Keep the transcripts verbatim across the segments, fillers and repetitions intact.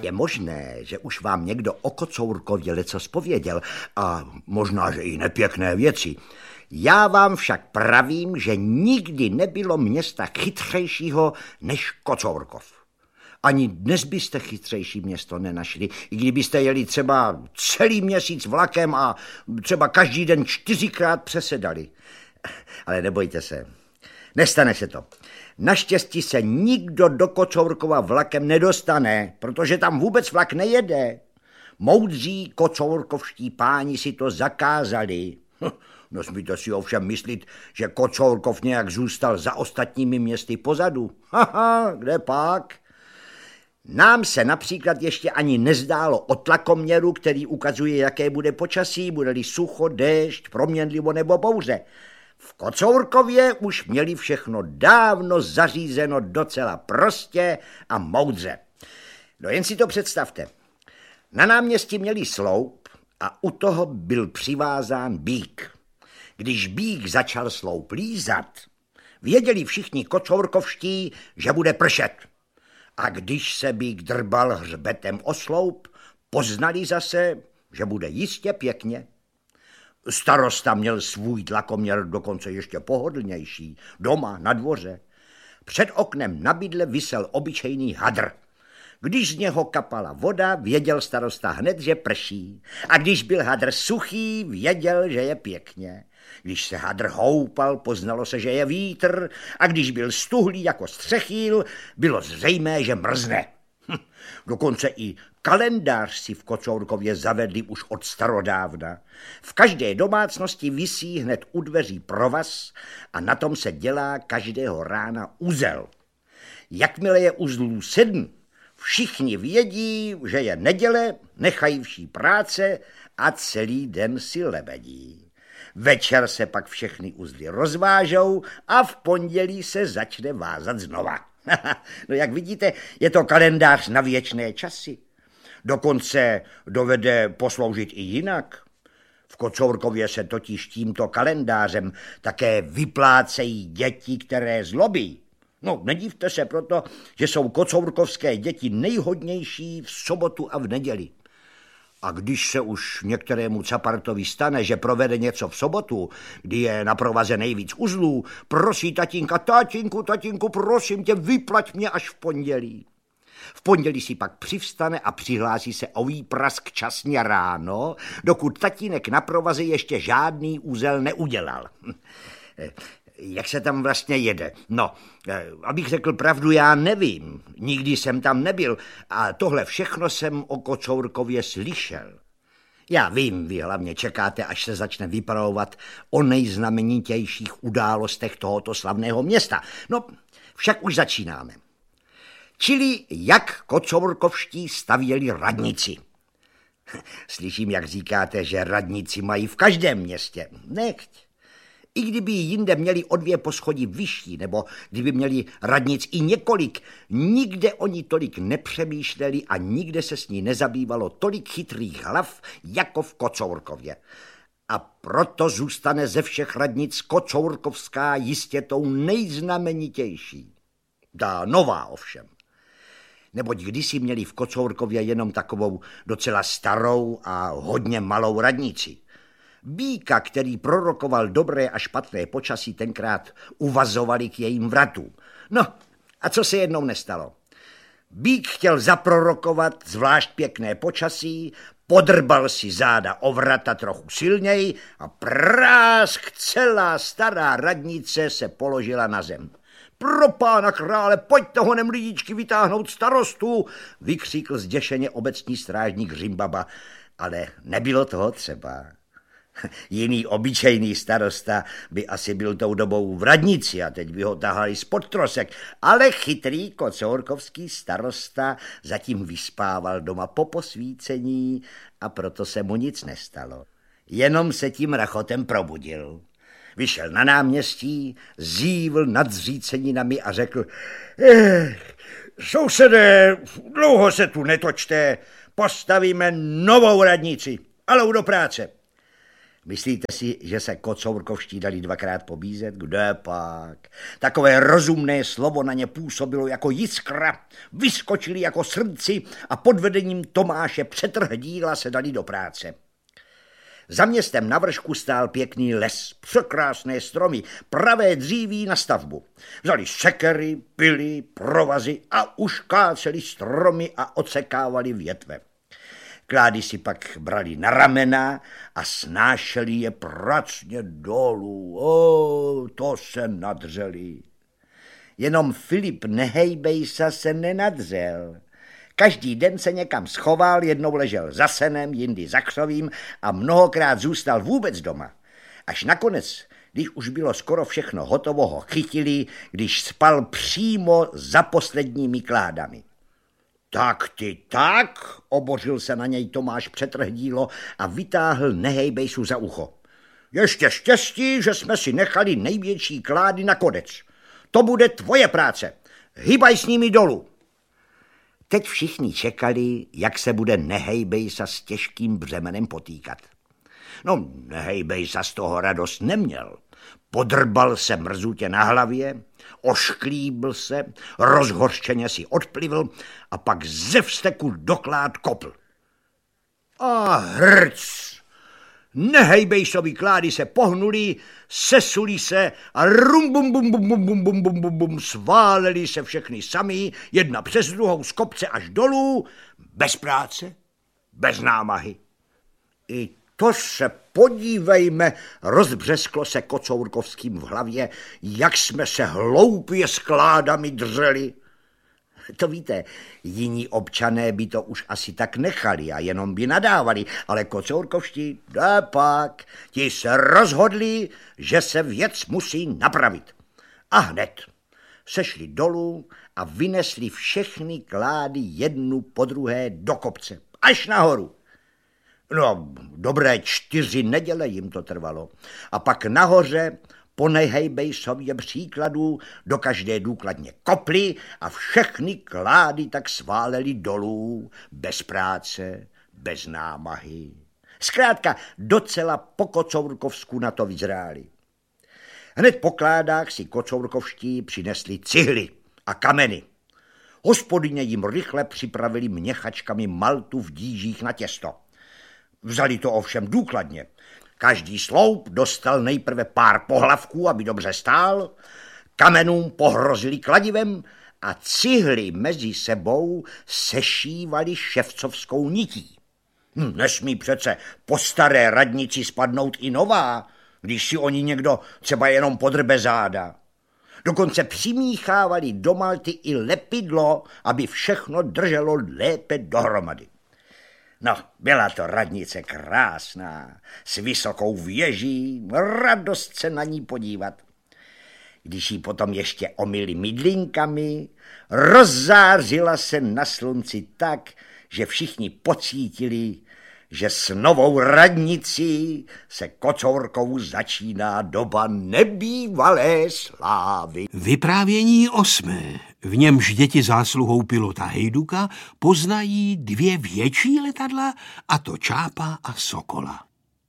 Je možné, že už vám někdo o Kocourkově lecos pověděl a možná, že i nepěkné věci. Já vám však pravím, že nikdy nebylo města chytřejšího než Kocourkov. Ani dnes byste chytřejší město nenašli, i kdybyste jeli třeba celý měsíc vlakem a třeba každý den čtyřikrát přesedali. Ale nebojte se, nestane se to. Naštěstí se nikdo do Kocourkova vlakem nedostane, protože tam vůbec vlak nejede. Moudří kocourkovští páni si to zakázali. Nesmíte si ovšem myslit, že Kocourkov nějak zůstal za ostatními městy pozadu. Haha, kde pak? Nám se například ještě ani nezdálo o tlakoměru, který ukazuje, jaké bude počasí, bude-li sucho, déšť, proměnlivo nebo bouře. V Kocourkově už měli všechno dávno zařízeno docela prostě a moudře. No jen si to představte. Na náměstí měli sloup a u toho byl přivázán býk. Když býk začal sloup lízat, věděli všichni kocourkovští, že bude pršet. A když se býk drbal hřbetem o sloup, poznali zase, že bude jistě pěkně. Starosta měl svůj tlakoměr dokonce ještě pohodlnější, doma na dvoře. Před oknem na bydle visel obyčejný hadr. Když z něho kapala voda, věděl starosta hned, že prší. A když byl hadr suchý, věděl, že je pěkně. Když se hadr houpal, poznalo se, že je vítr. A když byl stuhlý jako střechýl, bylo zřejmé, že mrzne. Hm. Dokonce i kalendář si v Kocourkově zavedli už od starodávna. V každé domácnosti visí hned u dveří provaz a na tom se dělá každého rána uzel. Jakmile je uzlů sedm, všichni vědí, že je neděle, nechají vší práce a celý den si lebedí. Večer se pak všechny uzly rozvážou a v pondělí se začne vázat znova. No jak vidíte, je to kalendář na věčné časy. Dokonce dovede posloužit i jinak. V Kocourkově se totiž tímto kalendářem také vyplácejí děti, které zlobí. No, nedívte se proto, že jsou kocourkovské děti nejhodnější v sobotu a v neděli. A když se už některému capartovi stane, že provede něco v sobotu, kdy je na provaze nejvíc uzlů, prosí tatínka, tatínku, tatínku, prosím tě, vyplať mě až v pondělí. V pondělí si pak přivstane a přihlásí se o výprask časně ráno, dokud tatínek na provaze ještě žádný úzel neudělal. Jak se tam vlastně jede? No, abych řekl pravdu, já nevím. Nikdy jsem tam nebyl a tohle všechno jsem o Kocourkově slyšel. Já vím, vy hlavně čekáte, až se začne vypravovat o nejznamenitějších událostech tohoto slavného města. No, však už začínáme. Čili jak kocourkovští stavěli radnici. Slyším, jak říkáte, že radnici mají v každém městě. Nechť. I kdyby jinde měli o dvě poschodí vyšší, nebo kdyby měli radnic i několik, nikde oni tolik nepřemýšleli a nikde se s ní nezabývalo tolik chytrých hlav, jako v Kocourkově. A proto zůstane ze všech radnic kocourkovská jistě tou nejznamenitější. Ta nová ovšem. Neboť kdysi měli v Kocourkově jenom takovou docela starou a hodně malou radnici. Býka, který prorokoval dobré a špatné počasí, tenkrát uvazovali k jejím vratům. No, a co se jednou nestalo? Býk chtěl zaprorokovat zvlášť pěkné počasí, podrbal si záda o vrata trochu silněji a prásk, celá stará radnice se položila na zem. Pro pána krále, pojďte honem lidičky vytáhnout starostu, vykřikl zděšeně obecní strážník Řimbaba, ale nebylo toho třeba. Jiný obyčejný starosta by asi byl tou dobou v radnici a teď by ho tahali spod trosek, ale chytrý kocourkovský starosta zatím vyspával doma po posvícení a proto se mu nic nestalo. Jenom se tím rachotem probudil. Vyšel na náměstí, zívl nad zříceninami a řekl: eh, sousedé, dlouho se tu netočte, postavíme novou radnici, ale do práce. Myslíte si, že se kocourkovští dali dvakrát pobízet? Kde pak? Takové rozumné slovo na ně působilo jako jiskra, vyskočili jako srdci a pod vedením Tomáše Přetrhdíla se dali do práce. Za městem na vršku stál pěkný les, překrásné stromy, pravé dříví na stavbu. Vzali sekery, pily, provazy a už káceli stromy a odsekávali větve. Klády si pak brali na ramena a snášeli je pracně dolů. O, to se nadřeli. Jenom Filip Nehejbejsa se nenadřel. Každý den se někam schoval, jednou ležel za senem, jindy za křovím a mnohokrát zůstal vůbec doma. Až nakonec, když už bylo skoro všechno hotovo, ho chytili, když spal přímo za posledními kládami. Tak ty tak, obořil se na něj Tomáš Přetrhdílo a vytáhl Nehejbejsu za ucho. Ještě štěstí, že jsme si nechali největší klády na konec. To bude tvoje práce. Hybaj s nimi dolů. Teď všichni čekali, jak se bude Nehejbejsa s těžkým břemenem potýkat. No, Nehejbejsa z toho radost neměl. Podrbal se mrzutě na hlavě, ošklíbl se, rozhořčeně si odplivl a pak ze vzteku do klád kopl. A hrc! Nehejbejsovi klády se pohnuli, sesuli se a rum bum bum bum bum bum bum bum bum bum sváleli se všechny sami, jedna přes druhou z kopce až dolů, bez práce, bez námahy. I to se podívejme, rozbřesklo se Kocourkovským v hlavě, jak jsme se hloupě s kládami dřeli. To víte, jiní občané by to už asi tak nechali a jenom by nadávali, ale Kocourkovští, da pak, ti se rozhodli, že se věc musí napravit. A hned sešli dolů a vynesli všechny klády jednu po druhé do kopce, až nahoru. No, dobré čtyři neděle jim to trvalo. A pak nahoře po Nehejbejsově příkladu do každé důkladně kopli a všechny klády tak sváleli dolů, bez práce, bez námahy. Zkrátka docela po kocourkovsku na to vyzráli. Hned po kládách si kocourkovští přinesli cihly a kameny. Hospodyně jim rychle připravili měchačkami maltu v dížích na těsto. Vzali to ovšem důkladně. Každý sloup dostal nejprve pár pohlavků, aby dobře stál, kamenům pohrozili kladivem a cihly mezi sebou sešívali ševcovskou nití. Hm, nesmí přece po staré radnici spadnout i nová, když si oni někdo třeba jenom podrbe záda. Dokonce přimíchávali do malty i lepidlo, aby všechno drželo lépe dohromady. No, byla to radnice krásná, s vysokou věží, radost se na ní podívat. Když ji potom ještě omyli mydlinkami, rozzářila se na slunci tak, že všichni pocítili, že s novou radnicí se Kocourkovu začíná doba nebývalé slávy. Vyprávění osmé. V němž děti zásluhou pilota Hejduka poznají dvě větší letadla, a to Čápa a Sokola.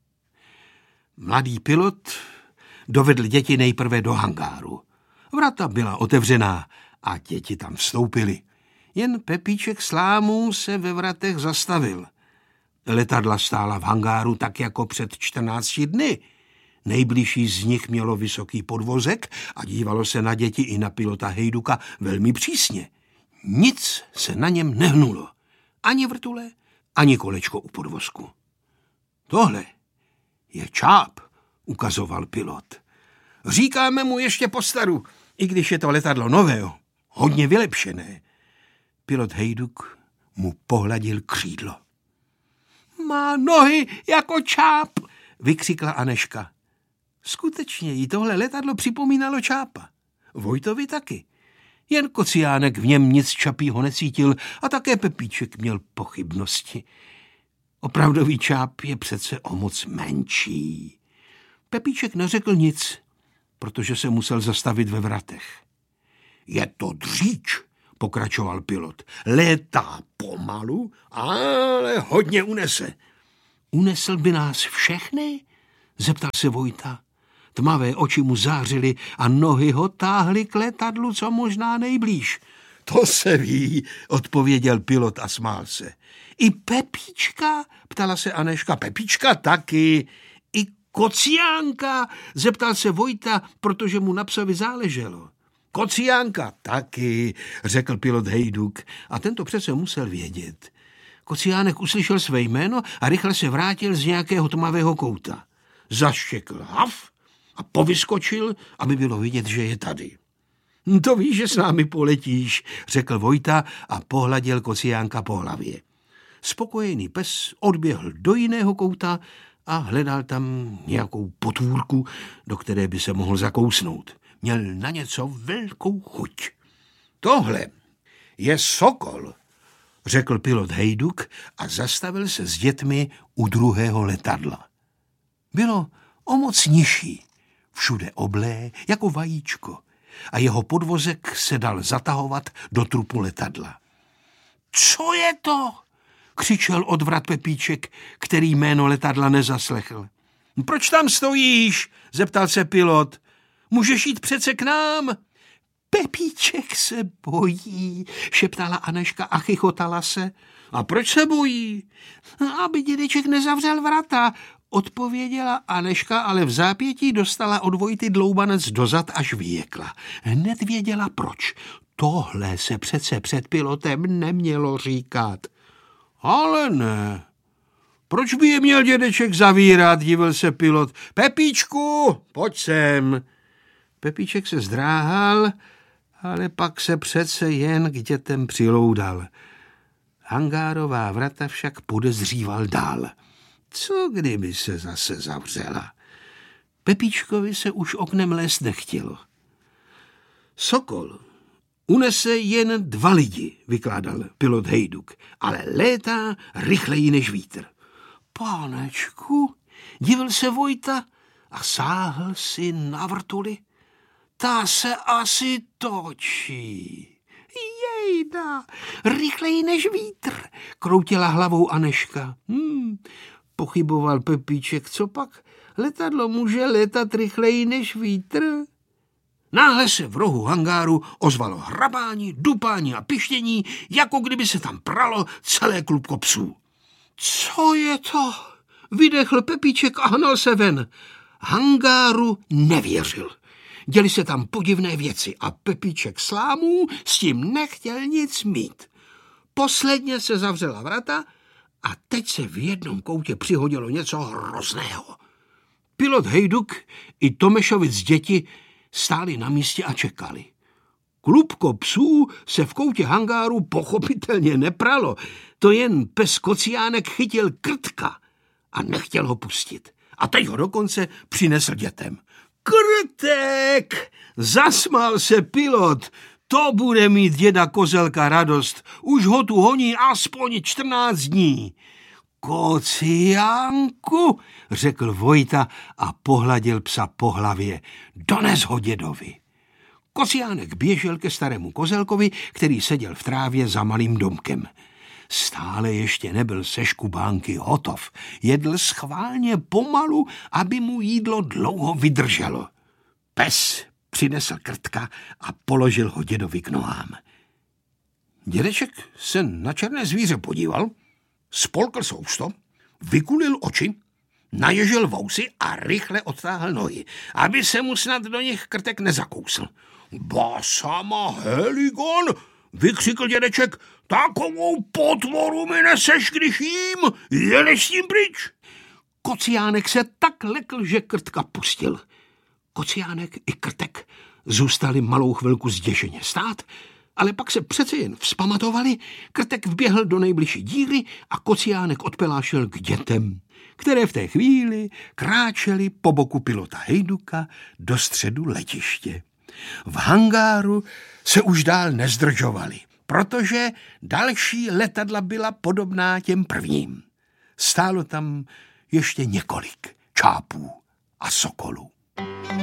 Mladý pilot dovedl děti nejprve do hangáru. Vrata byla otevřená a děti tam vstoupily. Jen Pepíček Slámů se ve vratech zastavil. Letadla stála v hangáru tak jako před čtrnácti dny. Nejbližší z nich mělo vysoký podvozek a dívalo se na děti i na pilota Hejduka velmi přísně. Nic se na něm nehnulo. Ani vrtule, ani kolečko u podvozku. Tohle je Čáp, ukazoval pilot. Říkáme mu ještě postaru, i když je to letadlo nového, hodně vylepšené. Pilot Hejduk mu pohladil křídlo. Má nohy jako Čáp, vykřikla Aneška. Skutečně jí tohle letadlo připomínalo Čápa. Vojtovi taky. Jen Kociánek v něm nic čapího necítil a také Pepíček měl pochybnosti. Opravdový Čáp je přece o moc menší. Pepíček neřekl nic, protože se musel zastavit ve vratech. Je to dříč, pokračoval pilot. Létá pomalu, ale hodně unese. Unesl by nás všechny? zeptal se Vojta. Tmavé oči mu zářily a nohy ho táhly k letadlu, co možná nejblíž. To se ví, odpověděl pilot a smál se. I Pepíčka, ptala se Anežka. Pepíčka taky. I Kociánka, zeptal se Vojta, protože mu na psovi záleželo. Kociánka taky, řekl pilot Hejduk, a tento přece musel vědět. Kociánek uslyšel své jméno a rychle se vrátil z nějakého tmavého kouta. Zaštěkl hav a povyskočil, aby bylo vidět, že je tady. To víš, že s námi poletíš, řekl Vojta a pohladil Kociánka po hlavě. Spokojený pes odběhl do jiného kouta a hledal tam nějakou potvůrku, do které by se mohl zakousnout. Měl na něco velkou chuť. Tohle je Sokol, řekl pilot Hejduk a zastavil se s dětmi u druhého letadla. Bylo o moc nižší, všude oblé jako vajíčko a jeho podvozek se dal zatahovat do trupu letadla. Co je to? Křičel od vrat Pepíček, který jméno letadla nezaslechl. Proč tam stojíš? Zeptal se pilot. Můžeš jít přece k nám. Pepíček se bojí, šeptala Anežka a chichotala se. A proč se bojí? Aby dědeček nezavřel vrata, odpověděla Anežka, ale v zápětí dostala od Vojty dloubanec dozad, až vyjekla. Hned věděla proč. Tohle se přece před pilotem nemělo říkat. Ale ne. Proč by je měl dědeček zavírat, divil se pilot. Pepíčku, pojď sem. Pepíček se zdráhal, ale pak se přece jen k dětem přiloudal. Hangárová vrata však podezříval dál. Co kdyby se zase zavřela? Pepíčkovi se už oknem lézt nechtělo. Sokol unese jen dva lidi, vykládal pilot Hejduk, ale létá rychleji než vítr. Pánečku, divil se Vojta a sáhl si na vrtuli. Ta se asi točí. Jejda, rychleji než vítr, kroutila hlavou Anežka. Hmm, pochyboval Pepíček, co pak? Letadlo může létat rychleji než vítr? Náhle se v rohu hangáru ozvalo hrabání, dupání a pištění, jako kdyby se tam pralo celé klubko psů. Co je to? Vydechl Pepíček a hnal se ven. Hangáru nevěřil. Děli se tam podivné věci a Pepíček Slámů s tím nechtěl nic mít. Posledně se zavřela vrata a teď se v jednom koutě přihodilo něco hrozného. Pilot Hejduk i Tomešovic děti stáli na místě a čekali. Klubko psů se v koutě hangáru pochopitelně nepralo, to jen pes Kociánek chytil Krtka a nechtěl ho pustit. A teď ho dokonce přinesl dětem. Krtek! Zasmál se pilot. To bude mít děda Kozelka radost. Už ho tu honí aspoň čtrnáct dní. Kociánku, řekl Vojta a pohladil psa po hlavě. Dones ho dědovi. Kociánek běžel ke starému Kozelkovi, který seděl v trávě za malým domkem. Stále ještě nebyl se škubánky hotov. Jedl schválně pomalu, aby mu jídlo dlouho vydrželo. Pes přinesl Krtka a položil ho dědovi k nohám. Dědeček se na černé zvíře podíval, spolkl sousto, vykulil oči, naježil vousy a rychle odtáhl nohy, aby se mu snad do nich Krtek nezakousl. Ba sama Heligon, vykřikl dědeček, takovou potvoru mi neseš, když jím, jedeš s tím pryč. Kociánek se tak lekl, že Krtka pustil. Kociánek i Krtek zůstali malou chvilku zděšeně stát, ale pak se přece jen vzpamatovali, Krtek vběhl do nejbližší díry a Kociánek odpelášel k dětem, které v té chvíli kráčely po boku pilota Hejduka do středu letiště. V hangáru se už dál nezdržovali, protože další letadla byla podobná těm prvním. Stálo tam ještě několik čápů a sokolů.